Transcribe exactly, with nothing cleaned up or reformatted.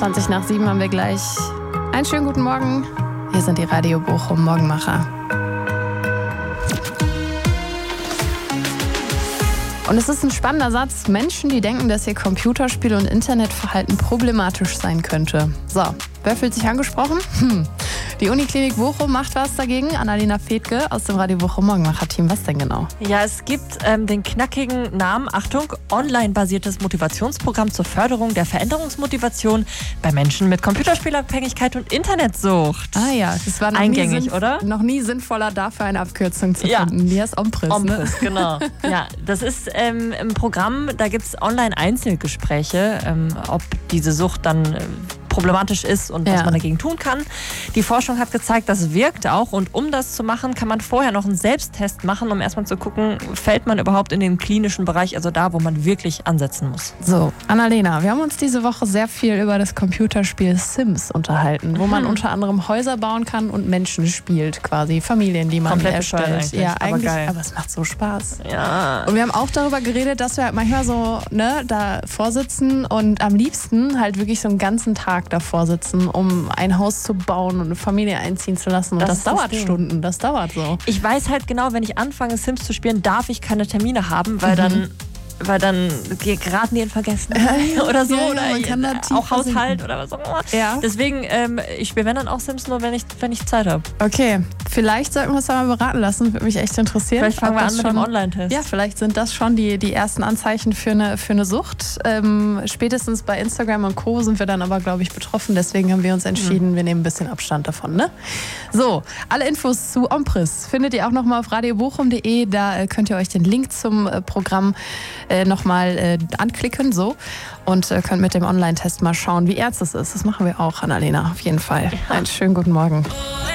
zwanzig nach sieben haben wir gleich. Einen schönen guten Morgen. Hier sind die Radio Bochum Morgenmacher. Und es ist ein spannender Satz. Menschen, die denken, dass ihr Computerspiel und Internetverhalten problematisch sein könnte. So, wer fühlt sich angesprochen? Hm. Die Uniklinik Bochum macht was dagegen. Annalena Fedke aus dem Radio Bochum Morgenmacher-Team. Was denn genau? Ja, es gibt ähm, den knackigen Namen, Achtung, online-basiertes Motivationsprogramm zur Förderung der Veränderungsmotivation bei Menschen mit Computerspielabhängigkeit und Internetsucht. Ah ja, das war noch eingängig, nie sinn- oder? Noch nie sinnvoller, dafür eine Abkürzung zu Ja. finden. Die heißt Ompriss. Ompriss, ne? genau. Ja, das ist ähm, ein Programm, da gibt es Online-Einzelgespräche, ähm, ob diese Sucht dann äh, problematisch ist und was Ja. man dagegen tun kann. Die Forschung hat gezeigt, das wirkt auch, und um das zu machen, kann man vorher noch einen Selbsttest machen, um erstmal zu gucken, fällt man überhaupt in den klinischen Bereich, also da, wo man wirklich ansetzen muss. So, Annalena, wir haben uns diese Woche sehr viel über das Computerspiel Sims unterhalten, wo man Mhm. unter anderem Häuser bauen kann und Menschen spielt, quasi Familien, die man Komplett bescheuert erstellt. eigentlich, Ja, aber eigentlich, geil. aber es macht so Spaß. Ja. Und wir haben auch darüber geredet, dass wir halt manchmal so ne, da vorsitzen und am liebsten halt wirklich so einen ganzen Tag davor sitzen, um ein Haus zu bauen und eine Familie einziehen zu lassen. Und Das das, ist das dauert Ding. Stunden, das dauert so. Ich weiß halt genau, wenn ich anfange, Sims zu spielen, darf ich keine Termine haben, weil Mhm. dann weil dann geraten die in Vergessenheit oder so. Ja, ja, oder man kann da tief auch Haushalt versinken. oder was auch immer. Ja. Deswegen, ähm, ich spiele wenn dann auch Sims nur, wenn ich, wenn ich Zeit habe. Okay, vielleicht sollten wir uns da mal beraten lassen, würde mich echt interessieren. Vielleicht fangen ob wir das an mit dem schon- Online-Test. Ja, vielleicht sind das schon die, die ersten Anzeichen für eine, für eine Sucht. Ähm, spätestens bei Instagram und Co. sind wir dann aber, glaube ich, betroffen. Deswegen haben wir uns entschieden, wir nehmen ein bisschen Abstand davon. Ne? So, alle Infos zu Ompriss findet ihr auch nochmal auf radio bochum punkt de. Da äh, könnt ihr euch den Link zum äh, Programm äh, nochmal äh, anklicken. So. Und äh, könnt mit dem Online-Test mal schauen, wie ernst es ist. Das machen wir auch, Annalena, auf jeden Fall. Einen schönen guten Morgen.